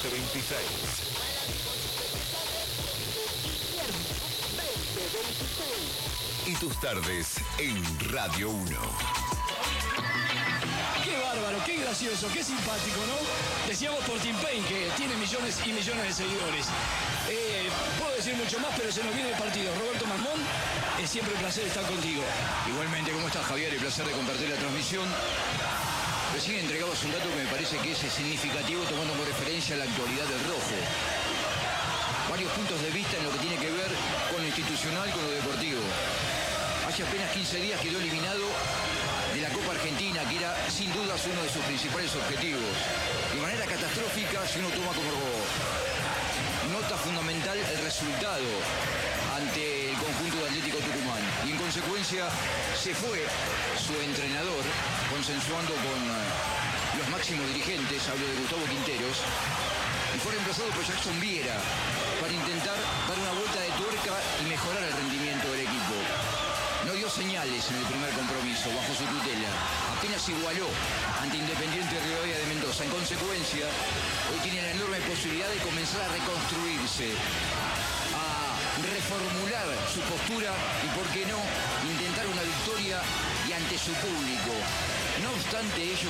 2026. Y tus tardes en Radio 1. Qué bárbaro, qué gracioso, qué simpático, ¿no? Decíamos por Tim Payne, que tiene millones y millones de seguidores. Puedo decir mucho más, pero se nos viene el partido. Roberto Masmón, es siempre un placer estar contigo. Igualmente, ¿cómo estás, Javier? El placer de compartir la transmisión. Recién entregabas un dato que me parece que es significativo, tomando como referencia la actualidad del rojo. Varios puntos de vista en lo que tiene que ver con lo institucional, con lo deportivo. Hace apenas 15 días quedó eliminado de la Copa Argentina, que era sin dudas uno de sus principales objetivos. De manera catastrófica, si uno toma como nota fundamental el resultado ante el conjunto de Atlético Tucumán. Y en consecuencia se fue su entrenador, consensuando con los máximos dirigentes, hablo de Gustavo Quinteros, y fue reemplazado por Jackson Viera para intentar dar una vuelta de tuerca y mejorar el rendimiento del equipo. No dio señales en el primer compromiso bajo su tutela. Apenas igualó ante Independiente Rivadavia de Mendoza. En consecuencia, hoy tiene la enorme posibilidad de comenzar a reconstruirse, a reformular su postura y, por qué no, intentar una victoria y ante su público. No obstante ello,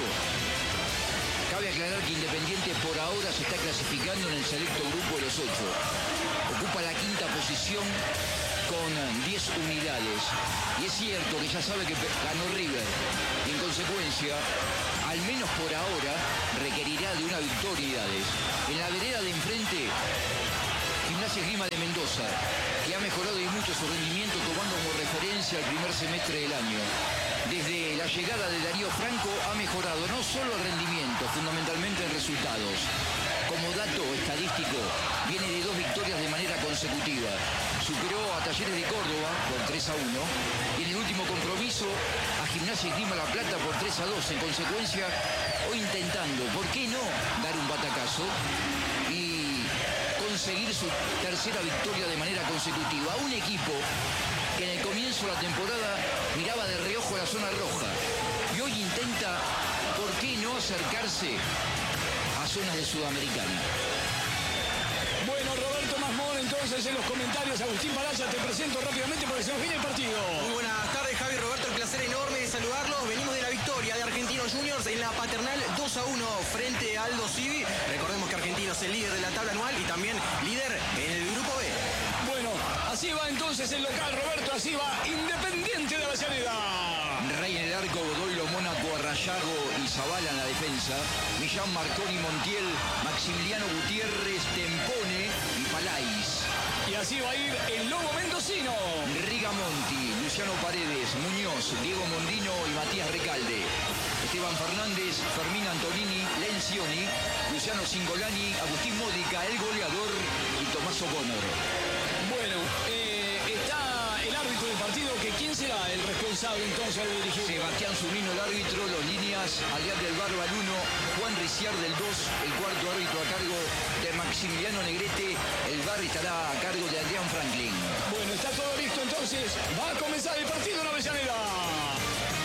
cabe aclarar que Independiente por ahora se está clasificando en el selecto grupo de los 8. Ocupa la quinta posición con 10 unidades. Y es cierto que ya sabe que ganó River. Y en consecuencia, al menos por ahora, requerirá de una victoria y unidades. En la vereda de enfrente, Gimnasia Esgrima de Mendoza, que ha mejorado y mucho su rendimiento tomando como referencia el primer semestre del año. Desde la llegada de Darío Franco ha mejorado no solo el rendimiento, fundamentalmente en resultados. Como dato estadístico, viene de 2 victorias de manera consecutiva. Superó a Talleres de Córdoba por 3-1 y en el último compromiso a Gimnasia Esgrima La Plata por 3-2. En consecuencia, hoy intentando, ¿por qué no dar un batacazo y conseguir su tercera victoria de manera consecutiva? Un equipo que en el comienzo de la temporada miraba de reojo a la zona roja y hoy intenta, ¿por qué no acercarse a zonas de Sudamericana? Bueno, Roberto Masmón, entonces en los comentarios, Agustín Palaya, te presento rápidamente porque se nos viene el partido. Muy buenas tardes, Javi, Roberto, el placer enorme de saludarlos. Venimos de la victoria de Argentinos Juniors en la Paternal 2-1 frente a Aldo Civi. Recordemos que Argentinos es el líder de la tabla anual y también líder en el grupo B. Bueno, así va entonces el local, Roberto, así va Independiente de Avellaneda. Rey en el arco, Godoylo, Mónaco, Arrayago y Zavala en la defensa. Millán, Marconi, Montiel, Maximiliano Gutiérrez, Tempone y Palais. Y así va a ir el Lobo Mendocino. Rigamonti, Luciano Paredes, Muñoz, Diego Mondino y Matías Recalde. Esteban Fernández, Fermín Antonini, Lencioni, Luciano Cingolani, Agustín Módica, el goleador y Tomás O'Connor. Bueno, está el árbitro del partido, que ¿quién será el responsable entonces de dirigir? Sebastián Zunino, el árbitro, los líneas, Adrián del Barba el 1, Juan Riciar del 2, el cuarto árbitro a cargo de Maximiliano Negrete, el bar estará a cargo de Adrián Franklin. Bueno, está todo listo entonces, va a comenzar el partido en Avellaneda.